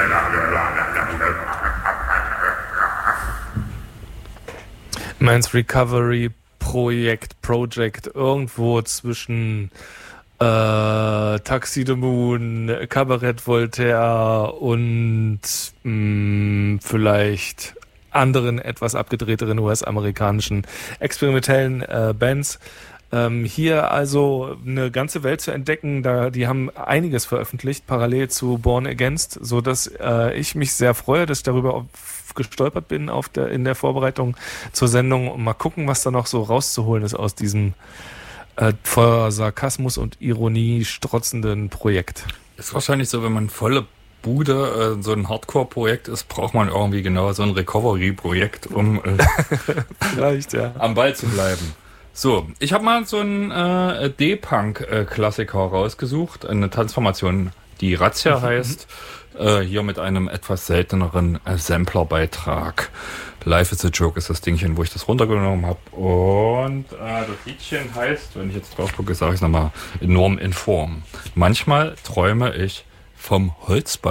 Meinst Recovery Project irgendwo zwischen Taxi the Moon, Cabaret Voltaire und vielleicht anderen etwas abgedrehteren US-amerikanischen experimentellen Bands. Hier also eine ganze Welt zu entdecken, die haben einiges veröffentlicht, parallel zu Born Against, so dass ich mich sehr freue, dass ich darüber gestolpert bin in der Vorbereitung zur Sendung und mal gucken, was da noch so rauszuholen ist aus diesem voller Sarkasmus und Ironie strotzenden Projekt. Ist wahrscheinlich so, wenn man volle Bude so ein Hardcore-Projekt ist, braucht man irgendwie genau so ein Recovery-Projekt, um vielleicht, ja, am Ball zu bleiben. So, ich habe mal so einen D-Punk-Klassiker rausgesucht, eine Transformation, die Razzia heißt, hier mit einem etwas selteneren Sampler-Beitrag. Life is a Joke ist das Dingchen, wo ich das runtergenommen habe. Und das Liedchen heißt, wenn ich jetzt drauf gucke, sage ich es nochmal, Enorm in Form. Manchmal träume ich vom Holzball.